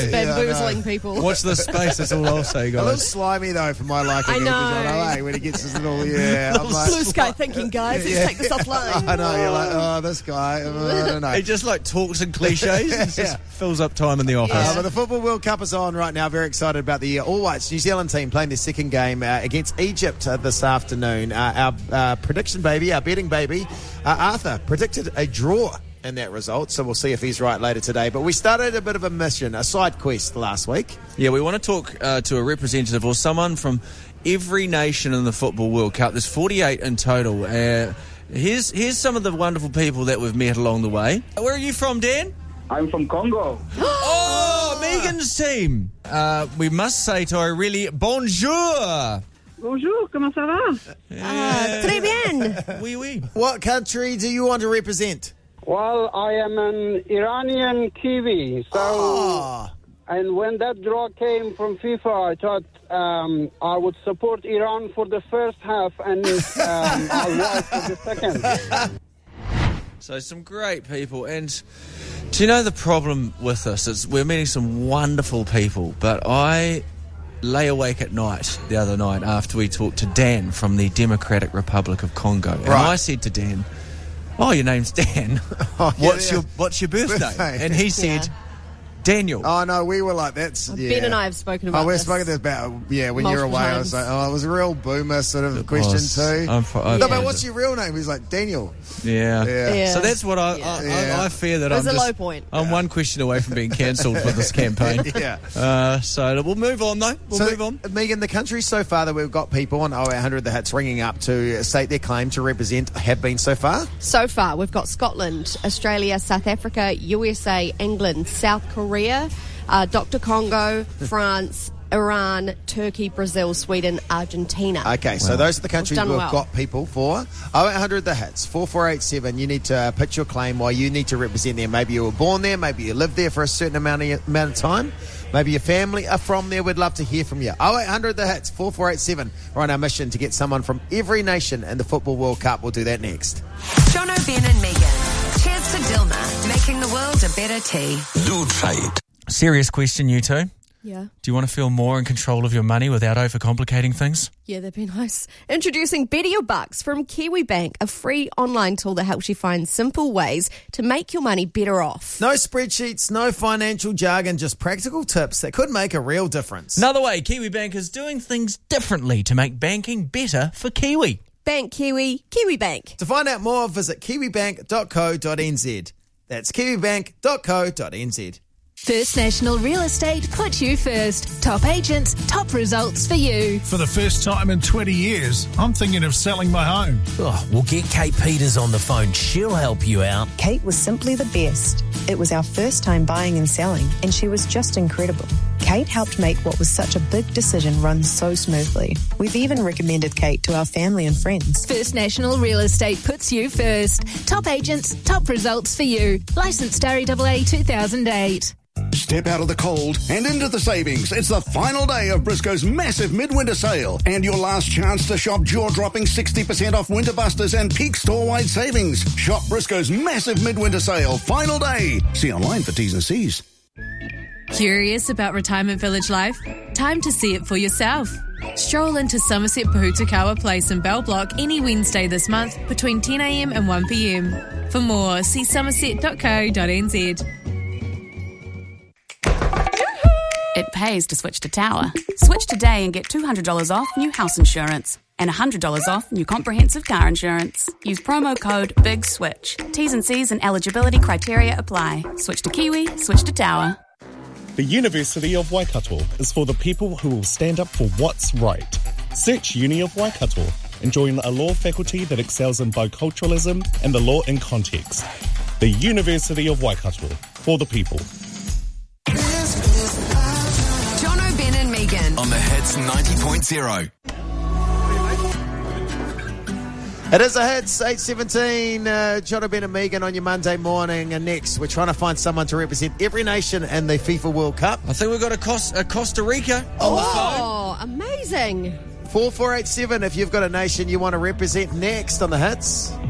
Just bamboozling people. Watch this space, that's all I'll say, guys. A little slimy, though, for my liking. I know. When he gets his little, I'm like, Blue sky thinking, guys. Let's take this offline. I know, you're like, oh, this guy, I don't know. He just talks in cliches and just fills up time in the office. But the Football World Cup is on right now. Very excited about the All Whites New Zealand team playing their second game against Egypt this afternoon. Our prediction baby, our betting baby, Arthur, predicted a draw in that result, so we'll see if he's right later today. But we started a bit of a mission, a side quest last week. Yeah, we want to talk to a representative or someone from every nation in the Football World Cup. There's 48 in total. Here's some of the wonderful people that we've met along the way. Where are you from, Dan? I'm from Congo. Oh, Megan's team. We must say to her, really, bonjour. Bonjour, comment ça va? Très bien. Oui, oui. What country do you want to represent? Well, I am an Iranian Kiwi, so... And when that draw came from FIFA, I thought I would support Iran for the first half and I'll watch for the second. So some great people. And do you know the problem with this is we're meeting some wonderful people, but I lay awake at night the other night after we talked to Dan from the Democratic Republic of Congo. And I said to Dan, oh, your name's Dan. What's your birthday? And he said... Daniel. Oh, no, we were like, that's... Yeah. Ben and I have spoken about we've spoken about, when you're away, I was like, it was a real boomer sort of question too. No, but what's your real name? He's like, Daniel. Yeah. So that's what I fear that There's a low point. I'm one question away from being cancelled for this campaign. So we'll move on, though. We'll move on. Megan, the countries so far that we've got people on 0800 The Hits ringing up to state their claim to represent have been so far? So far, we've got Scotland, Australia, South Africa, USA, England, South Korea, Dr. Congo, France, Iran, Turkey, Brazil, Sweden, Argentina. Okay, so those are the countries we've got people for. 0800 The Hits, 4487. You need to pitch your claim why you need to represent them. Maybe you were born there, maybe you lived there for a certain amount of time. Maybe your family are from there. We'd love to hear from you. 0800 The Hits, 4487. We're on our mission to get someone from every nation in the Football World Cup. We'll do that next. Jono, Ben and Megan. Cheers to Dilma, making the world a better tea. Do trade. Serious question, you two. Yeah. Do you want to feel more in control of your money without overcomplicating things? Yeah, that'd be nice. Introducing Bet Your Bucks from KiwiBank, a free online tool that helps you find simple ways to make your money better off. No spreadsheets, no financial jargon, just practical tips that could make a real difference. Another way KiwiBank is doing things differently to make banking better for Kiwi. Bank Kiwi, KiwiBank. To find out more, visit kiwibank.co.nz. That's kiwibank.co.nz. First National Real Estate puts you first. Top agents, top results for you. For the first time in 20 years, I'm thinking of selling my home. Oh, we'll get Kate Peters on the phone. She'll help you out. Kate was simply the best. It was our first time buying and selling, and she was just incredible. Kate helped make what was such a big decision run so smoothly. We've even recommended Kate to our family and friends. First National Real Estate puts you first. Top agents, top results for you. Licensed REAA 2008. Step out of the cold and into the savings. It's the final day of Briscoe's massive midwinter sale and your last chance to shop jaw-dropping 60% off Winter Busters and peak store-wide savings. Shop Briscoe's massive midwinter sale. Final day. See online for T's and C's. Curious about retirement village life? Time to see it for yourself. Stroll into Somerset Pahutakawa Place in Bell Block any Wednesday this month between 10am and 1pm. For more, see somerset.co.nz. It pays to switch to Tower. Switch today and get $200 off new house insurance and $100 off new comprehensive car insurance. Use promo code BIGSWITCH. T's and C's and eligibility criteria apply. Switch to Kiwi, switch to Tower. The University of Waikato is for the people who will stand up for what's right. Search Uni of Waikato and join a law faculty that excels in biculturalism and the law in context. The University of Waikato, for the people. Jono, Ben and Megan. On the Hits 90.0. It is a Hits, 8:17. Jono, Ben and Megan on your Monday morning. And next, we're trying to find someone to represent every nation in the FIFA World Cup. I think we've got a Costa Rica on the phone. Oh, amazing. 4487 if you've got a nation you want to represent next on the Hits.